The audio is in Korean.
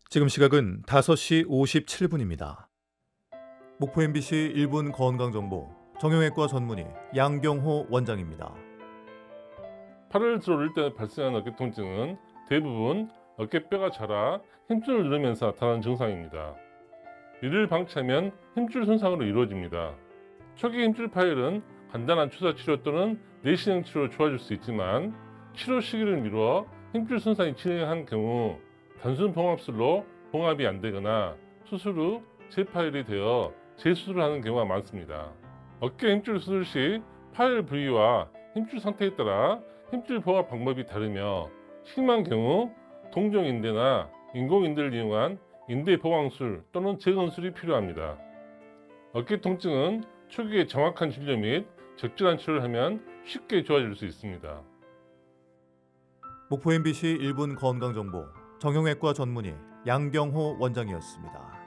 지금 시각은 5시 57분입니다. 목포 MBC 1분 건강정보 정형외과 전문의 양경호 원장입니다. 8월 들어올 때 발생하는 어깨 통증은 대부분 어깨뼈가 자라 힘줄을 누르면서 나타나는 증상입니다. 이를 방치하면 힘줄 손상으로 이루어집니다. 초기 힘줄 파열은 간단한 주사 치료 또는 내시경 치료로 좋아질 수 있지만 치료 시기를 미루어 힘줄 손상이 진행한 경우 단순 봉합술로 봉합이 안 되거나 수술 후 재파열이 되어 재수술을 하는 경우가 많습니다. 어깨 힘줄 수술 시 파열 부위와 힘줄 상태에 따라 힘줄 봉합 방법이 다르며 심한 경우 동종인대나 인공인대를 이용한 인대 보강술 또는 재건술이 필요합니다. 어깨 통증은 초기에 정확한 진료 및 적절한 치료를 하면 쉽게 좋아질 수 있습니다. 목포 MBC 1분 건강정보 정형외과 전문의 양경호 원장이었습니다.